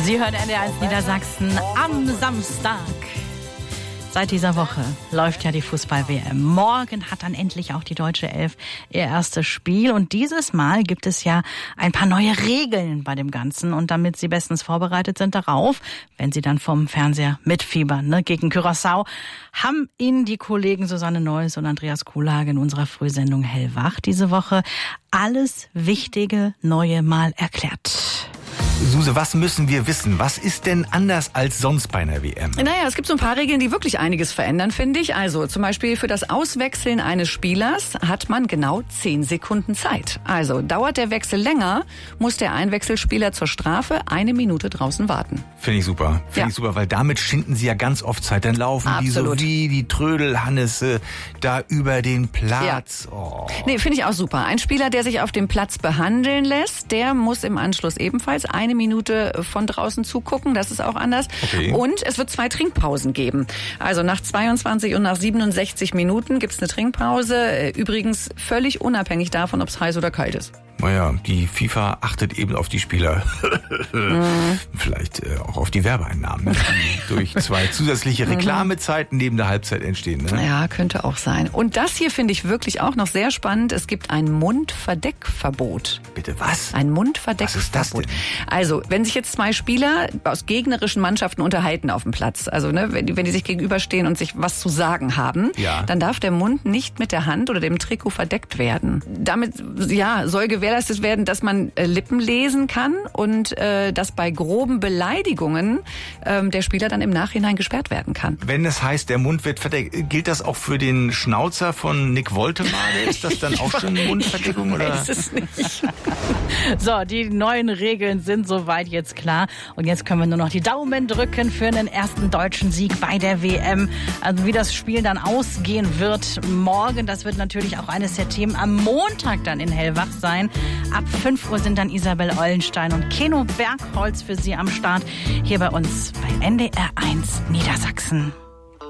Sie hören NDR1 Niedersachsen am Samstag. Seit dieser Woche läuft ja die Fußball-WM. Morgen hat dann endlich auch die deutsche Elf ihr erstes Spiel. Und dieses Mal gibt es ja ein paar neue Regeln bei dem Ganzen. Und damit Sie bestens vorbereitet sind darauf, wenn Sie dann vom Fernseher mitfiebern, gegen Curaçao, haben Ihnen die Kollegen Susanne Neuss und Andreas Kuhlhage in unserer Frühsendung Hellwach diese Woche alles Wichtige Neue mal erklärt. Suse, was müssen wir wissen? Was ist denn anders als sonst bei einer WM? Naja, es gibt so ein paar Regeln, die wirklich einiges verändern, finde ich. Also zum Beispiel für das Auswechseln eines Spielers hat man genau 10 Sekunden Zeit. Also dauert der Wechsel länger, muss der Einwechselspieler zur Strafe 1 Minute draußen warten. Finde ich super. Finde ich super, weil damit schinden sie ja ganz oft Zeit. Dann laufen die so wie die Trödelhannisse da über den Platz. Ja. Oh. Nee, finde ich auch super. Ein Spieler, der sich auf dem Platz behandeln lässt, der muss im Anschluss ebenfalls 1 Minute von draußen zugucken, das ist auch anders. Okay. Und es wird 2 Trinkpausen geben. Also nach 22 und nach 67 Minuten gibt es eine Trinkpause. Übrigens völlig unabhängig davon, ob es heiß oder kalt ist. Naja, die FIFA achtet eben auf die Spieler. Vielleicht auch auf die Werbeeinnahmen, die durch 2 zusätzliche Reklamezeiten neben der Halbzeit entstehen. Ne? Ja, könnte auch sein. Und das hier finde ich wirklich auch noch sehr spannend. Es gibt ein Mundverdeckverbot. Bitte was? Ein Mundverdeckverbot. Was ist das denn? Also, wenn sich jetzt 2 Spieler aus gegnerischen Mannschaften unterhalten auf dem Platz, also wenn die sich gegenüberstehen und sich was zu sagen haben, dann darf der Mund nicht mit der Hand oder dem Trikot verdeckt werden. Damit soll gewährleistet werden, dass man Lippen lesen kann und dass bei groben Beleidigungen der Spieler dann im Nachhinein gesperrt werden kann. Wenn es heißt, der Mund wird verdeckt, gilt das auch für den Schnauzer von Nick Woltemade? Ist das dann auch schon Mundverdeckung? Oder? Weiß es nicht. So, die neuen Regeln sind soweit jetzt klar. Und jetzt können wir nur noch die Daumen drücken für einen ersten deutschen Sieg bei der WM. Also wie das Spiel dann ausgehen wird morgen, das wird natürlich auch eines der Themen am Montag dann in Hellwach sein. Ab 5 Uhr sind dann Isabel Ollenstein und Keno Bergholz für Sie am Start. Hier bei uns bei NDR1 Niedersachsen.